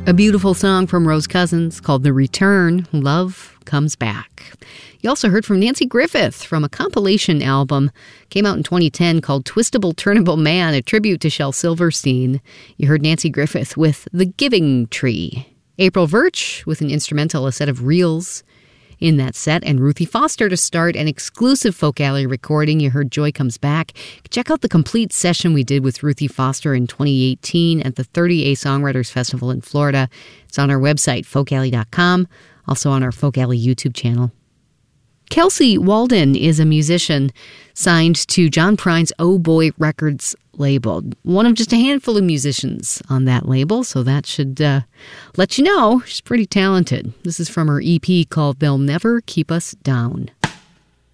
A beautiful song from Rose Cousins called The Return, Love Comes Back. You also heard from Nanci Griffith from a compilation album. Came out in 2010 called Twistable Turnable Man, a tribute to Shel Silverstein. You heard Nanci Griffith with The Giving Tree. April Virch with an instrumental, a set of reels in that set, and Ruthie Foster to start an exclusive Folk Alley recording. You heard Joy Comes Back. Check out the complete session we did with Ruthie Foster in 2018 at the 30A Songwriters Festival in Florida. It's on our website, folkalley.com, also on our Folk Alley YouTube channel. Kelsey Walden is a musician signed to John Prine's Oh Boy Records label. One of just a handful of musicians on that label, so that should let you know she's pretty talented. This is from her EP called They'll Never Keep Us Down.